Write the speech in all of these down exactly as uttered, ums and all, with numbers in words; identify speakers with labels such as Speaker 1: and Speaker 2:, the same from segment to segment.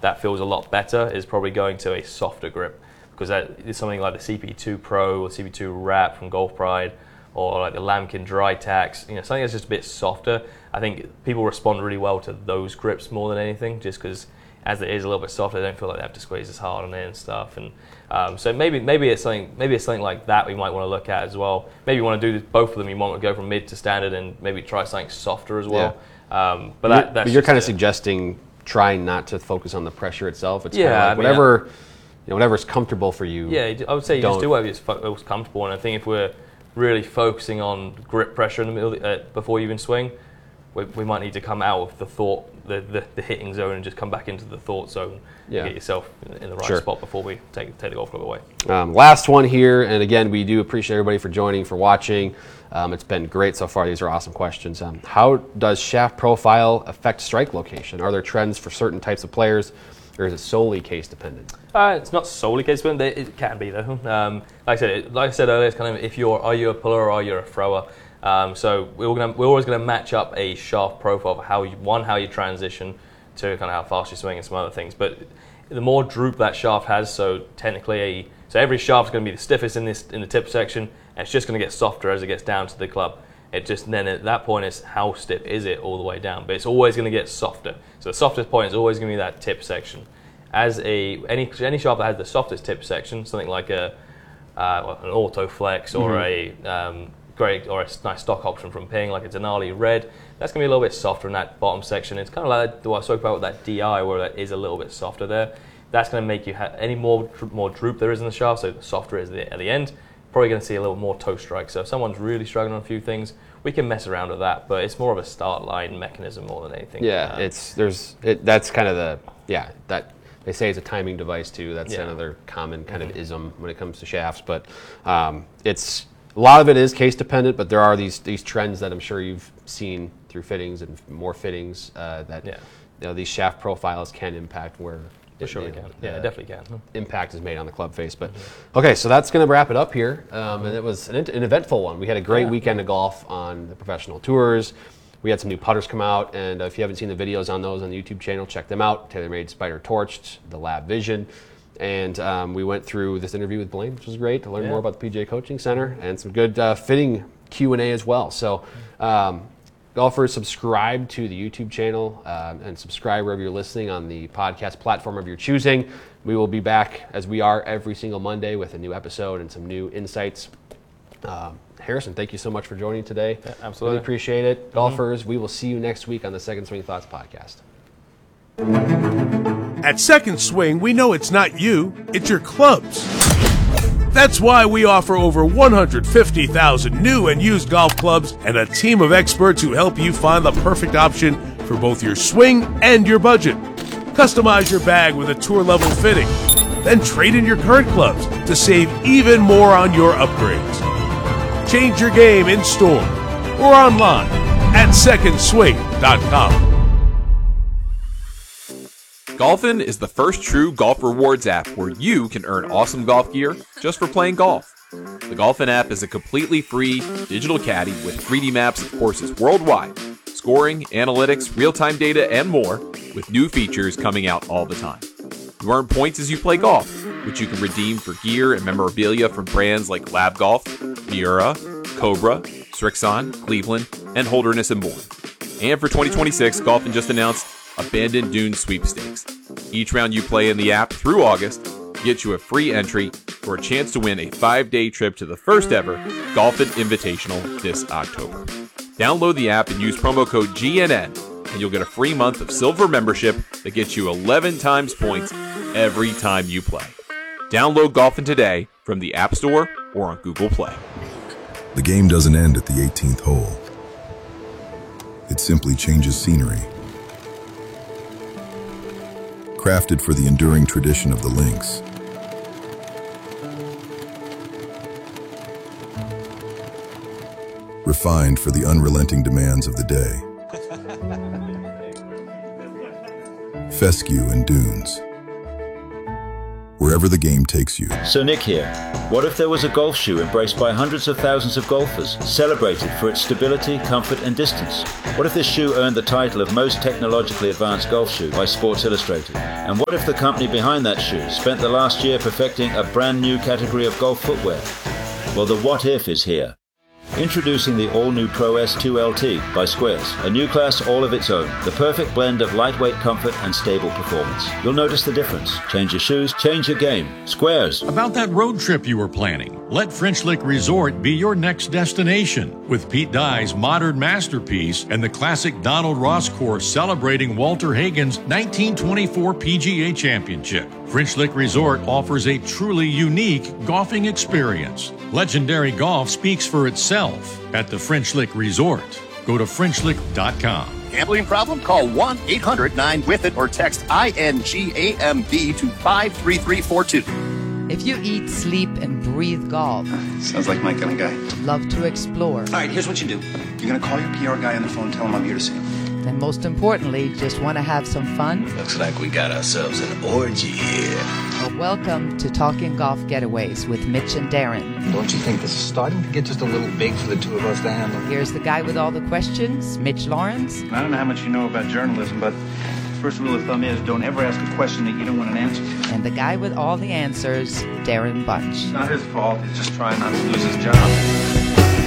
Speaker 1: that feels a lot better is probably going to a softer grip, because that is something like the C P two Pro or C P two Wrap from Golf Pride, or like the Lamkin Dry Tax, you know, something that's just a bit softer. I think people respond really well to those grips more than anything, just because as it is a little bit softer, they don't feel like they have to squeeze as hard on it and stuff. And um, so maybe maybe it's something maybe it's something like that we might want to look at as well. Maybe you want to do both of them. You want to go from mid to standard and maybe try something softer as well. Yeah. Um, but that,
Speaker 2: you're,
Speaker 1: that's
Speaker 2: but you're kind of
Speaker 1: it.
Speaker 2: suggesting trying not to focus on the pressure itself. It's
Speaker 1: yeah,
Speaker 2: kind of like
Speaker 1: I mean,
Speaker 2: whatever, you know, whatever's comfortable for you.
Speaker 1: Yeah, I would say you
Speaker 2: don't.
Speaker 1: just do whatever is comfortable. And I think if we're really focusing on grip pressure in the middle uh, before you even swing, we, we might need to come out of the thought, the, the, the hitting zone, and just come back into the thought zone. Yeah. And get yourself in, in the right
Speaker 2: sure.
Speaker 1: spot before we take take the golf club away.
Speaker 2: Um, last one here, and again, we do appreciate everybody for joining, for watching. Um, it's been great so far. These are awesome questions. Um, how does shaft profile affect strike location? Are there trends for certain types of players, or is it solely case dependent? Uh,
Speaker 1: it's not solely case dependent. It can be though. Um, like I said, it, like I said earlier, it's kind of if you're are you a puller or are you a thrower. Um, so we're gonna we're always going to match up a shaft profile for how you one how you transition to kind of how fast you swing and some other things. But the more droop that shaft has, so technically a so every shaft is going to be the stiffest in this in the tip section, and it's just going to get softer as it gets down to the club. It just then at that point is how stiff is it all the way down, but it's always going to get softer. So the softest point is always going to be that tip section. As a any any shaft that has the softest tip section, something like a uh, an Auto Flex or mm-hmm. a um, great or a nice stock option from Ping, like a Denali Red, that's going to be a little bit softer in that bottom section. It's kind of like what I spoke about with that D I, where that is a little bit softer there. That's going to make you have any more more droop there is in the shaft, so the softer is the, at the end. Probably going to see a little more toe strike. So if someone's really struggling on a few things, we can mess around with that, but it's more of a start line mechanism more than anything.
Speaker 2: Yeah,
Speaker 1: um,
Speaker 2: it's there's it, that's kind of the yeah that they say it's a timing device too. That's yeah. another common kind mm-hmm. of ism when it comes to shafts, but um, it's a lot of it is case dependent. But there are these these trends that I'm sure you've seen through fittings and more fittings uh, that
Speaker 1: yeah.
Speaker 2: you know, these shaft profiles can impact where.
Speaker 1: Yeah, sure, it can. Yeah, it definitely can.
Speaker 2: Impact is made on the club face, but mm-hmm. okay, so that's going to wrap it up here. Um, and it was an, an eventful one. We had a great yeah. weekend of golf on the professional tours. We had some new putters come out, and if you haven't seen the videos on those on the YouTube channel, check them out. TaylorMade Spider Torched, the Lab Vision, and um, we went through this interview with Blaine, which was great to learn yeah. more about the P G A Coaching Center, and some good uh, fitting Q and A as well. So. Um, Golfers, subscribe to the YouTube channel um, and subscribe wherever you're listening on the podcast platform of your choosing. We will be back, as we are every single Monday, with a new episode and some new insights. Um, Harrison, thank you so much for joining today.
Speaker 1: Yeah, absolutely.
Speaker 2: Really appreciate it. Mm-hmm. Golfers, we will see you next week on the Second Swing Thoughts podcast.
Speaker 3: At Second Swing, we know it's not you, it's your clubs. That's why we offer over one hundred fifty thousand new and used golf clubs and a team of experts who help you find the perfect option for both your swing and your budget. Customize your bag with a tour-level fitting. Then trade in your current clubs to save even more on your upgrades. Change your game in store or online at second swing dot com.
Speaker 4: Golfin is the first true golf rewards app where you can earn awesome golf gear just for playing golf. The Golfin app is a completely free digital caddy with three D maps of courses worldwide, scoring, analytics, real-time data, and more, with new features coming out all the time. You earn points as you play golf, which you can redeem for gear and memorabilia from brands like Lab Golf, Miura, Cobra, Srixon, Cleveland, and Holderness and Bourne. And for twenty twenty-six, Golfin just announced Abandoned Dunes Sweepstakes. Each round you play in the app through August gets you a free entry for a chance to win a five-day trip to the first ever Golfin Invitational this October. Download the app and use promo code G N N, and you'll get a free month of silver membership that gets you eleven times points every time you play. Download Golfin today from the App Store or on Google Play.
Speaker 5: The game doesn't end at the eighteenth hole. It simply changes scenery. Crafted for the enduring tradition of the links. Refined for the unrelenting demands of the day. Fescue and dunes. wherever the game takes you.
Speaker 6: So Nick here. What if there was a golf shoe embraced by hundreds of thousands of golfers, celebrated for its stability, comfort and distance? What if this shoe earned the title of most technologically advanced golf shoe by Sports Illustrated? And what if the company behind that shoe spent the last year perfecting a brand new category of golf footwear? Well, the what if is here. Introducing the all-new Pro S two L T by Squares, a new class all of its own, the perfect blend of lightweight comfort and stable performance. You'll notice the difference. Change your shoes, change your game. Squares.
Speaker 7: About that road trip you were planning, let French Lick Resort be your next destination. With Pete Dye's modern masterpiece and the classic Donald Ross course celebrating Walter Hagen's nineteen twenty-four P G A Championship, French Lick Resort offers a truly unique golfing experience. Legendary golf speaks for itself at the French Lick Resort. Go to French Lick dot com.
Speaker 8: Gambling problem? Call one eight hundred nine with it or text I N G A M B to five three three four two.
Speaker 9: If you eat, sleep, and breathe golf,
Speaker 10: sounds like my kind of guy.
Speaker 9: Love to explore.
Speaker 10: All right, here's what you do. You're going to call your P R guy on the phone and tell him I'm here to see him.
Speaker 9: And most importantly, just want to have some fun?
Speaker 10: Looks like we got ourselves an orgy here.
Speaker 9: Well, welcome to Talking Golf Getaways with Mitch and Darren.
Speaker 11: Don't you think this is starting to get just a little big for the two of us to handle?
Speaker 9: Here's the guy with all the questions, Mitch Lawrence.
Speaker 12: I don't know how much you know about journalism, but first rule of thumb is don't ever ask a question that you don't want an answer to.
Speaker 9: And the guy with all the answers, Darren Bunch.
Speaker 12: It's not his fault. He's just trying not to lose his job.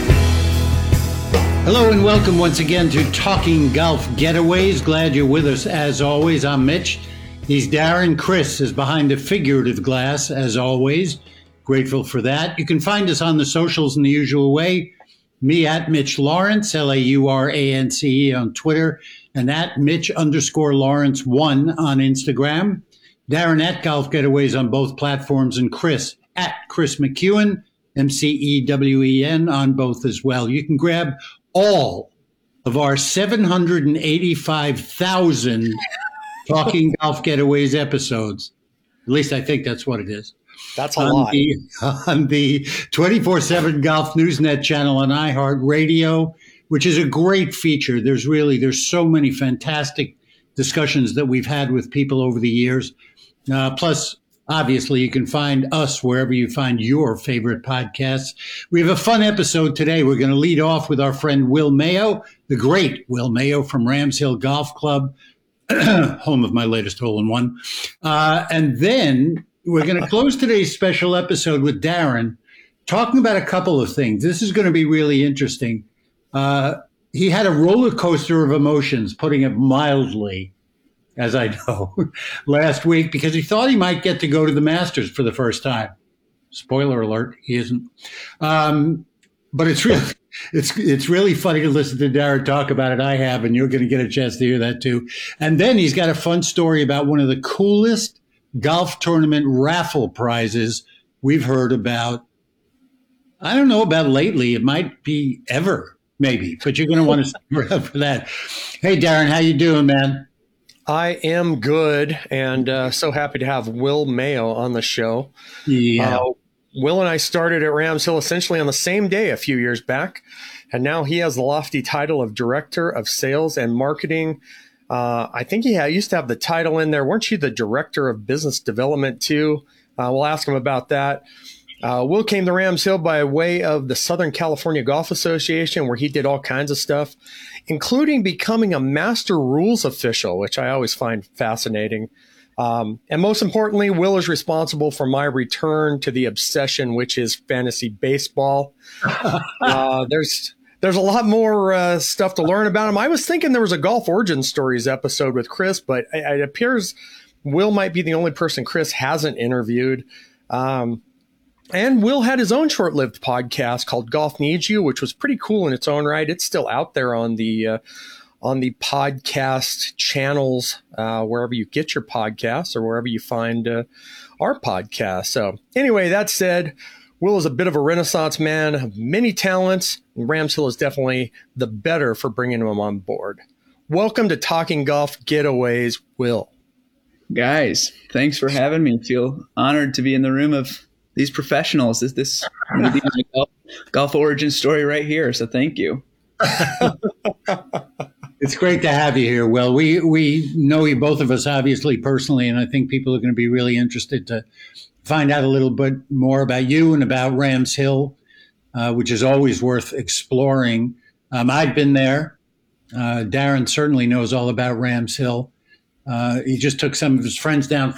Speaker 13: Hello and welcome once again to Talking Golf Getaways. Glad you're with us as always. I'm Mitch. He's Darren. Chris is behind the figurative glass as always. Grateful for that. You can find us on the socials in the usual way. Me at Mitch Lawrence, L A U R A N C E on Twitter, and at Mitch underscore Lawrence one on Instagram. Darren at Golf Getaways on both platforms, and Chris at Chris McEwen, M C E W E N on both as well. You can grab all of our seven hundred eighty-five thousand Talking Golf Getaways episodes. At least I think that's what it is.
Speaker 2: That's a
Speaker 13: on
Speaker 2: lot.
Speaker 13: The, on the twenty-four seven Golf Newsnet channel on iHeartRadio, which is a great feature. There's really, there's so many fantastic discussions that we've had with people over the years. Uh, plus, obviously, you can find us wherever you find your favorite podcasts. We have a fun episode today. We're going to lead off with our friend Will Mayo, the great Will Mayo from Rams Hill Golf Club, home of my latest hole-in-one. Uh, and then we're going to close today's special episode with Darren, talking about a couple of things. This is going to be really interesting. Uh, he had a roller coaster of emotions, putting it mildly, as I know, last week, because he thought he might get to go to the Masters for the first time. Spoiler alert, he isn't. Um, but it's really, it's it's really funny to listen to Darren talk about it. I have, and you're going to get a chance to hear that too. And then he's got a fun story about one of the coolest golf tournament raffle prizes we've heard about. I don't know about lately. It might be ever, maybe, but you're going to want to stick around for that. Hey, Darren, how you doing, man?
Speaker 14: I am good, and uh, so happy to have Will Mayo on the show.
Speaker 13: Yeah.
Speaker 14: Uh, Will and I started at Rams Hill essentially on the same day a few years back, and now he has the lofty title of Director of Sales and Marketing. Uh, I think he had, used to have the title in there. Weren't you the Director of Business Development too? Uh, we'll ask him about that. Uh, Will came to Rams Hill by way of the Southern California Golf Association, where he did all kinds of stuff, including becoming a master rules official, which I always find fascinating. Um, and most importantly, Will is responsible for my return to the obsession, which is fantasy baseball. uh, there's there's a lot more uh, stuff to learn about him. I was thinking there was a Golf Origin Stories episode with Chris, but it, it appears Will might be the only person Chris hasn't interviewed. Um, And Will had his own short-lived podcast called Golf Needs You, which was pretty cool in its own right. It's still out there on the uh, on the podcast channels, uh, wherever you get your podcasts or wherever you find uh, our podcast. So anyway, that said, Will is a bit of a renaissance man, many talents, and Rams Hill is definitely the better for bringing him on board. Welcome to Talking Golf Getaways, Will.
Speaker 15: Guys, thanks for having me. I feel honored to be in the room of these professionals. Is this going to be my golf, golf origin story right here? So thank you.
Speaker 13: It's great to have you here, Will. We we know you, both of us, obviously personally, and I think people are going to be really interested to find out a little bit more about you and about Rams Hill, uh, which is always worth exploring. Um, I've been there. Uh, Darren certainly knows all about Rams Hill. Uh, he just took some of his friends down